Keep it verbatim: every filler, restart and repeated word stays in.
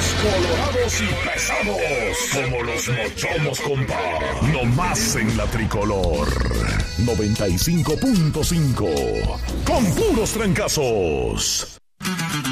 colorados y pesados como los mochomos, compa. No más en la tricolor. noventa y cinco punto cinco. Con puros trancazos.